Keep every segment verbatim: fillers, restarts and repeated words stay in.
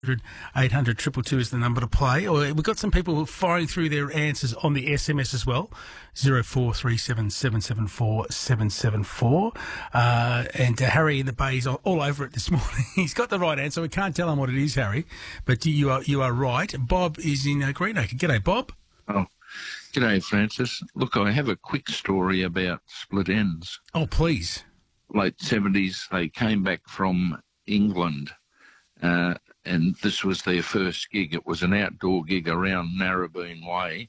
eight hundred two two two is the number to play. Or we've got some people firing through their answers on the S M S as well, zero four three seven seven seven four seven seven four. Uh, and uh, Harry in the Bay is all, all over it this morning. He's got the right answer. We can't tell him what it is, Harry, but you are you are right. Bob is in uh, Greenacre. G'day, Bob. Oh, g'day, Francis. Look, I have a quick story about Split Ends. Oh, please. Late seventies, they came back from England. Uh, and this was their first gig. It was an outdoor gig around Narrabeen Way,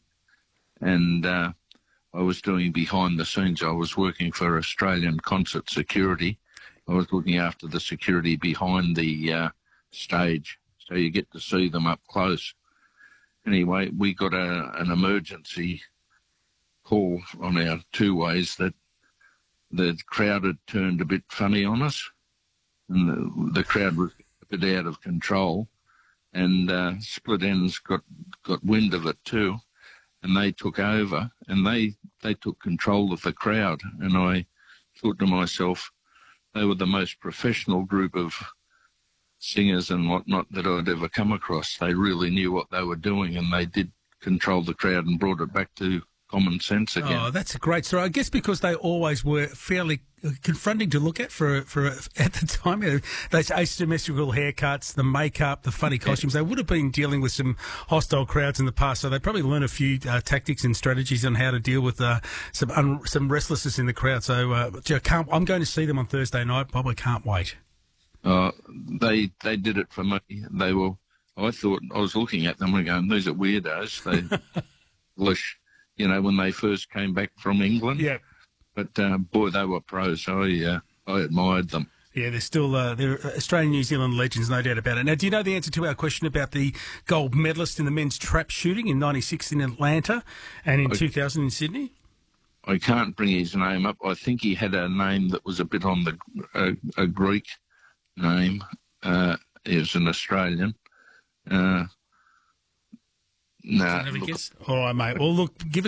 and uh, I was doing behind the scenes. I was working for Australian Concert Security. I was looking after the security behind the uh, stage, so you get to see them up close. Anyway, we got a, an emergency call on our two ways that the crowd had turned a bit funny on us, and the, the crowd was bit out of control, and uh, Split Ends got got wind of it too, and they took over, and they they took control of the crowd. And I thought to myself, they were the most professional group of singers and whatnot that I'd ever come across. They really knew what they were doing, and they did control the crowd and brought it back to common sense again. Oh, that's a great story. I guess because they always were fairly confronting to look at for for at the time. You know, those asymmetrical haircuts, the makeup, the funny costumes. They would have been dealing with some hostile crowds in the past, so they probably learned a few uh, tactics and strategies on how to deal with uh, some un- some restlessness in the crowd. So uh, I can't, I'm going to see them on Thursday night. Probably can't wait. Uh, they they did it for me. They were. I thought I was looking at them and going, these are weirdos. They English. You know, when they first came back from England. Yeah. But, uh, boy, they were pros. I, uh, I admired them. Yeah, they're still uh, they're Australian New Zealand legends, no doubt about it. Now, do you know the answer to our question about the gold medalist in the men's trap shooting in ninety-six in Atlanta and in I, two thousand in Sydney? I can't bring his name up. I think he had a name that was a bit on the uh, a Greek name. Uh, he was an Australian. Uh, no. Nah, All right, mate. Well, look, give us